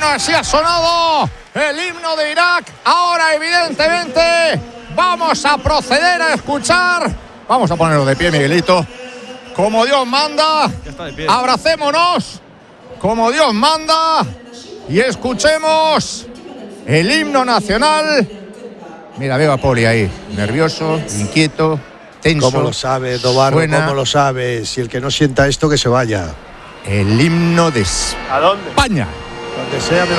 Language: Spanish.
Ahora sí ha sonado el himno de Irak. Ahora, evidentemente, vamos a proceder a escuchar. Vamos a ponerlo de pie, Miguelito. Como Dios manda. Abracémonos. Como Dios manda. Y escuchemos el himno nacional. Mira, veo a Poli ahí. Nervioso, inquieto, tenso. ¿Cómo lo sabe, Dobarro? Suena. ¿Cómo lo sabe? Si el que no sienta esto, que se vaya. El himno de ¿A dónde? España. Donde sea,